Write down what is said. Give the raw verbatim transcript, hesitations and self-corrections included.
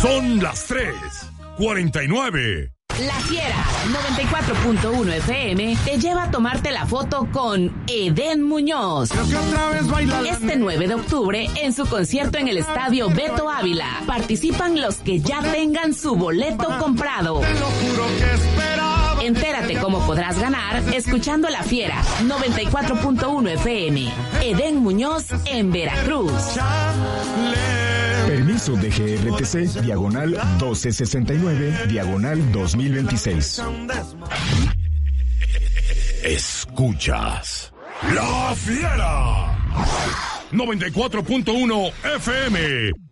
Son las tres cuarenta y nueve. La Fiera noventa y cuatro punto uno F M te lleva a tomarte la foto con Edén Muñoz. Este nueve de octubre en su concierto en el Estadio Beto Ávila. Participan los que ya tengan su boleto comprado. Entérate cómo podrás ganar escuchando La Fiera noventa y cuatro punto uno F M. Edén Muñoz en Veracruz. Permiso de G R T C, diagonal doce sesenta y nueve, diagonal dos mil veintiséis. Escuchas La Fiera noventa y cuatro punto uno F M.